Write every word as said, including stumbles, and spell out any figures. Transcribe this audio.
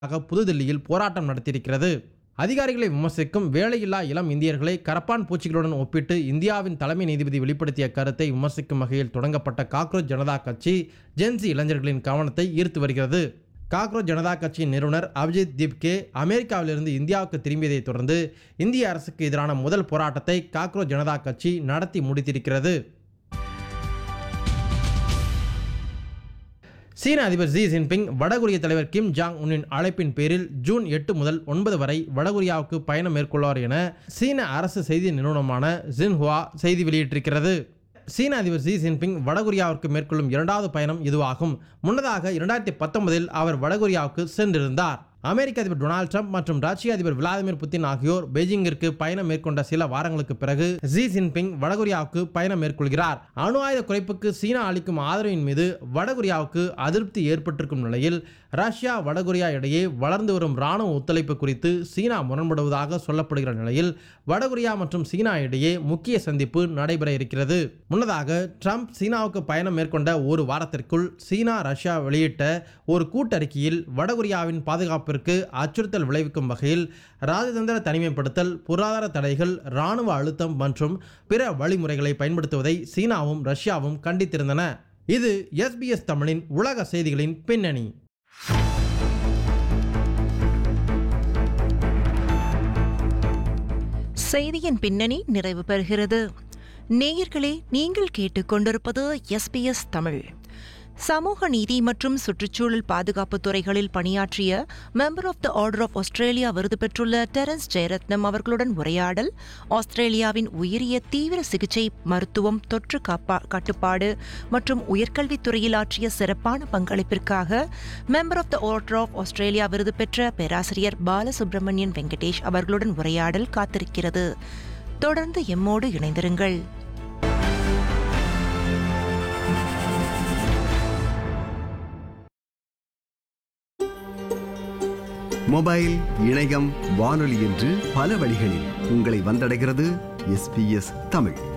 புதுதில்லியில் போராட்டம் நடத்தியிருக்கிறது. அதிகாரிகளை விமர்சிக்கும் வேலையில்லா இளம் இந்தியர்களை கரப்பான் பூச்சிகளுடன் ஒப்பிட்டு இந்தியாவின் தலைமை நீதிபதி வெளிப்படுத்திய கருத்தை விமர்சிக்கும் வகையில் தொடங்கப்பட்ட காக்ரோச் ஜனதா கட்சி ஜென்சி இளைஞர்களின் கவனத்தை ஈர்த்து வருகிறது. காக்ரோச் ஜனதா கட்சியின் நிறுவனர் அபிஜித் திப்கே அமெரிக்காவிலிருந்து இந்தியாவுக்கு திரும்பியதை தொடர்ந்து இந்திய அரசுக்கு எதிரான முதல் போராட்டத்தை காக்ரோச் ஜனதா கட்சி நடத்தி முடித்திருக்கிறது. சீன அதிபர் ஜி ஜின்பிங் வடகொரிய தலைவர் கிம் ஜாங் உன்னின் அழைப்பின் பேரில் ஜூன் எட்டு முதல் ஒன்பது வரை வடகொரியாவுக்கு பயணம் மேற்கொள்வார் என சீன அரசு செய்தி நிறுவனமான ஜின்ஹுவா செய்தி வெளியிட்டிருக்கிறது. சீன அதிபர் ஜி ஜின்பிங் வடகொரியாவிற்கு மேற்கொள்ளும் இரண்டாவது பயணம் இதுவாகும். முன்னதாக இரண்டாயிரத்தி பத்தொன்பதில் அவர் வடகொரியாவுக்கு சென்றிருந்தார். அமெரிக்க அதிபர் டொனால்டு ட்ரம்ப் மற்றும் ரஷ்ய அதிபர் விளாடிமிர் புட்டின் ஆகியோர் பெய்ஜிங்கிற்கு பயணம் மேற்கொண்ட சில வாரங்களுக்கு பிறகு ஜி ஜின்பிங் வடகொரியாவுக்கு பயணம் மேற்கொள்கிறார். அணு ஆயுத குறைப்புக்கு சீனா அளிக்கும் ஆதரவின் மீது வடகொரியாவுக்கு அதிருப்தி ஏற்பட்டிருக்கும் நிலையில் ரஷ்யா வடகொரியா இடையே வளர்ந்து வரும் ராணுவ ஒத்துழைப்பு குறித்து சீனா முரண்படுவதாக சொல்லப்படுகிற நிலையில் வடகொரியா மற்றும் சீனா இடையே முக்கிய சந்திப்பு நடைபெற இருக்கிறது. முன்னதாக ட்ரம்ப் சீனாவுக்கு பயணம் மேற்கொண்ட ஒரு வாரத்திற்குள் சீனா ரஷ்யா வெளியிட்ட ஒரு கூட்டறிக்கையில் வடகொரியாவின் பாதுகாப்பு அச்சுறுத்தல் விளைவிக்கும் வகையில் ராஜதந்திர தனிமைப்படுத்தல், பொருளாதார தடைகள், ராணுவ அழுத்தம் மற்றும் பிற வழிமுறைகளை பயன்படுத்துவதை சீனாவும் ரஷ்யாவும் கண்டித்திருந்தன. இது எஸ்பிஎஸ் தமிழின் உலக செய்திகளின் பின்னணி. செய்தியின் பின்னணி நிறைவு பெறுகிறது. நேயர்களே, நீங்கள் கேட்டுக்கொண்டிருப்பது எஸ்பிஎஸ் தமிழ். சமூக நீதி மற்றும் சுற்றுச்சூழல் பாதுகாப்பு துறைகளில் பணியாற்றிய member of the order of Australia விருது பெற்றுள்ள டெரன்ஸ் ஜெயரத்னம் அவர்களுடன் உரையாடல், ஆஸ்திரேலியாவின் உயரிய தீவிர சிகிச்சை மருத்துவம், தொற்று கட்டுப்பாடு மற்றும் உயர்கல்வித்துறையில் ஆற்றிய சிறப்பான பங்களிப்பிற்காக member of the order of Australia விருது பெற்ற பேராசிரியர் பாலசுப்ரமணியன் வெங்கடேஷ் அவர்களுடன் உரையாடல் காத்திருக்கிறது. தொடர்ந்து எம்மோடு இணைந்திருங்கள். மொபைல், இணையம், வானொலி என்று பல வழிகளில் உங்களை வந்தடைகிறது எஸ்பிஎஸ் தமிழ்.